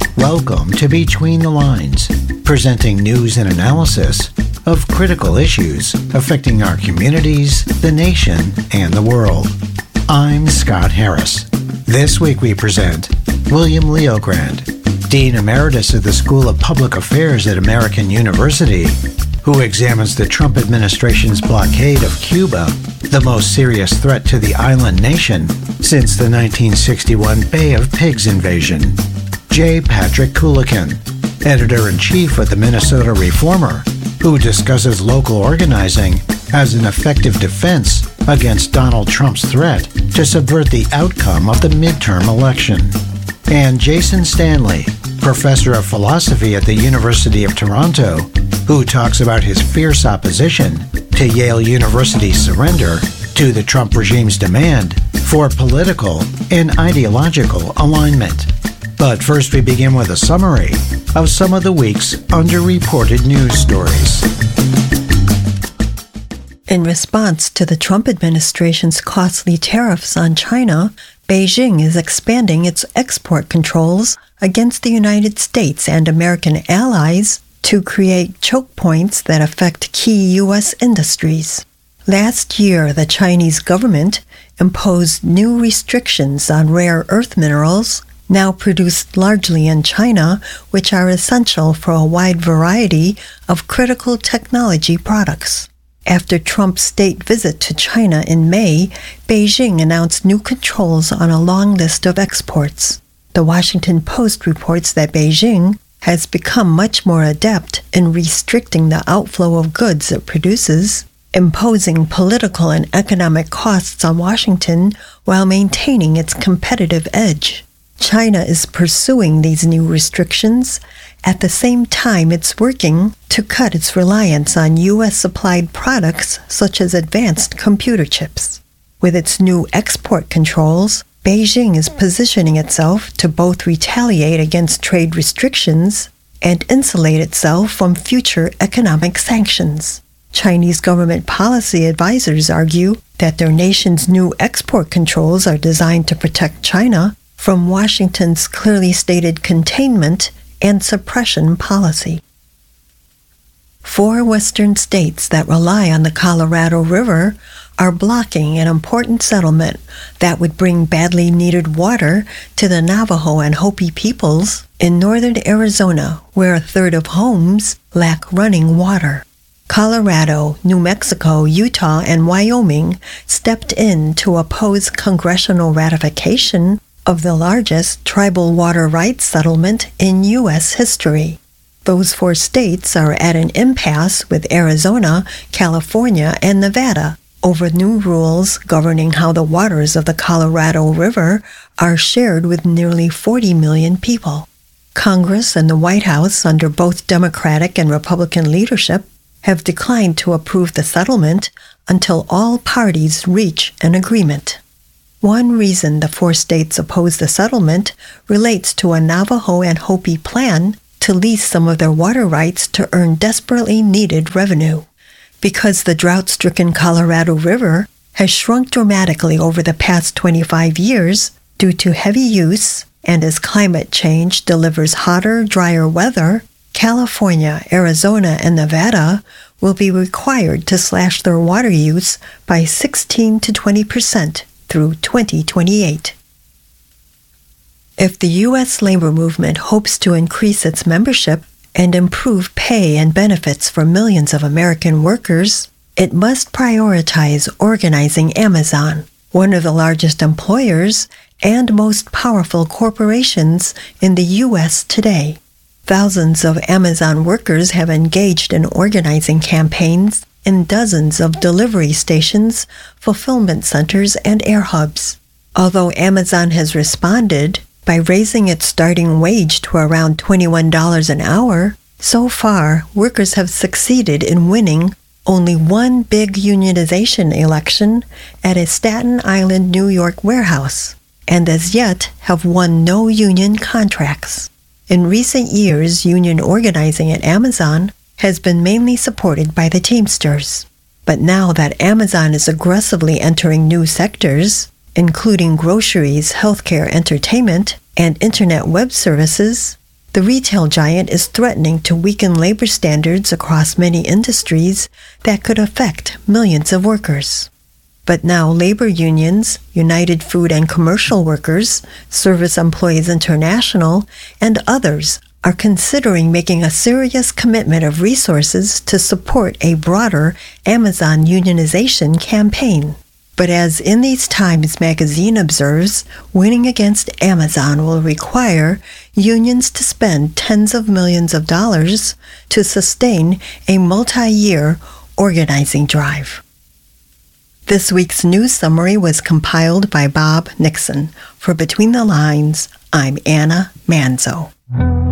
Welcome to Between the Lines, presenting news and analysis of critical issues affecting our communities, the nation, and the world. I'm Scott Harris. This week we present William Leogrand, Dean Emeritus of the School of Public Affairs at American University, who examines the Trump administration's blockade of Cuba, the most serious threat to the island nation since the 1961 Bay of Pigs invasion. J. Patrick Coolican, Editor-in-Chief of the Minnesota Reformer, who discusses local organizing as an effective defense against Donald Trump's threat to subvert the outcome of the midterm election. And Jason Stanley, Professor of Philosophy at the University of Toronto, who talks about his fierce opposition to Yale University's surrender to the Trump regime's demand for political and ideological alignment. But first we begin with a summary of some of the week's underreported news stories. In response to the Trump administration's costly tariffs on China, Beijing is expanding its export controls against the United States and American allies to create choke points that affect key U.S. industries. Last year, the Chinese government imposed new restrictions on rare earth minerals now produced largely in China, which are essential for a wide variety of critical technology products. After Trump's state visit to China in May, Beijing announced new controls on a long list of exports. The Washington Post reports that Beijing has become much more adept in restricting the outflow of goods it produces, imposing political and economic costs on Washington while maintaining its competitive edge. China is pursuing these new restrictions. At the same time, it's working to cut its reliance on U.S.-supplied products such as advanced computer chips. With its new export controls, Beijing is positioning itself to both retaliate against trade restrictions and insulate itself from future economic sanctions. Chinese government policy advisors argue that their nation's new export controls are designed to protect China from Washington's clearly stated containment and suppression policy. 4 western states that rely on the Colorado River are blocking an important settlement that would bring badly needed water to the Navajo and Hopi peoples in northern Arizona, where a third of homes lack running water. Colorado, New Mexico, Utah, and Wyoming stepped in to oppose congressional ratification of the largest tribal water rights settlement in U.S. history. Those 4 states are at an impasse with Arizona, California, and Nevada over new rules governing how the waters of the Colorado River are shared with nearly 40 million people. Congress and the White House, under both Democratic and Republican leadership, have declined to approve the settlement until all parties reach an agreement. One reason the 4 states oppose the settlement relates to a Navajo and Hopi plan to lease some of their water rights to earn desperately needed revenue. Because the drought-stricken Colorado River has shrunk dramatically over the past 25 years due to heavy use, and as climate change delivers hotter, drier weather, California, Arizona, and Nevada will be required to slash their water use by 16 to 20% through 2028. If the U.S. labor movement hopes to increase its membership and improve pay and benefits for millions of American workers, it must prioritize organizing Amazon, one of the largest employers and most powerful corporations in the U.S. today. Thousands of Amazon workers have engaged in organizing campaigns in dozens of delivery stations, fulfillment centers, and air hubs. Although Amazon has responded by raising its starting wage to around $21 an hour, so far workers have succeeded in winning only one big unionization election at a Staten Island, New York warehouse, and as yet have won no union contracts. In recent years, union organizing at Amazon has been mainly supported by the Teamsters. But now that Amazon is aggressively entering new sectors, including groceries, healthcare, entertainment, and internet web services, The retail giant is threatening to weaken labor standards across many industries that could affect millions of workers. But now labor unions, United Food and Commercial Workers, Service Employees International, and others are considering making a serious commitment of resources to support a broader Amazon unionization campaign. But as In These Times magazine observes, winning against Amazon will require unions to spend tens of millions of dollars to sustain a multi-year organizing drive. This week's news summary was compiled by Bob Nixon. For Between the Lines, I'm Anna Manzo.